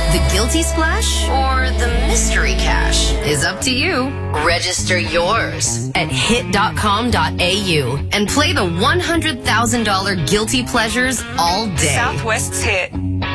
The guilty splash or the mystery cash is up to you. Register yours at hit.com.au and play the $100,000 guilty pleasures all day. Southwest's Hit.